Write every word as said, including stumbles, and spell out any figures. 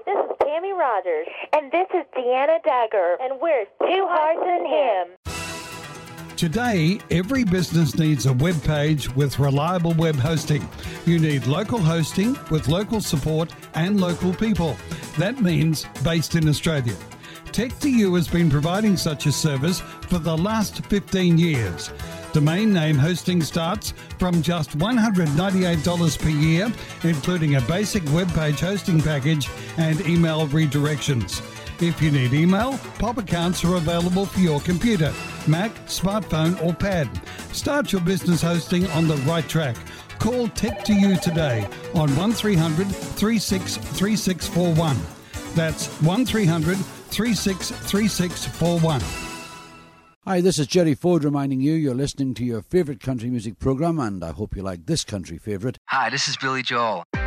this is Tammy Rogers. And this is Deanna Dagger. And we're Two Hearts in Him. Today, every business needs a web page with reliable web hosting. You need local hosting with local support and local people. That means based in Australia. Tech two U has been providing such a service for the last fifteen years. Domain name hosting starts from just one hundred ninety-eight dollars per year, including a basic web page hosting package and email redirections. If you need email, Pop accounts are available for your computer, Mac, smartphone or pad. Start your business hosting on the right track. Call Tech two U today on one three hundred, three six three six four one. That's one three hundred, three six three six four one. Hi, this is Jerry Ford reminding you you're listening to your favourite country music programme, and I hope you like this country favourite. Hi, this is Billy Joel.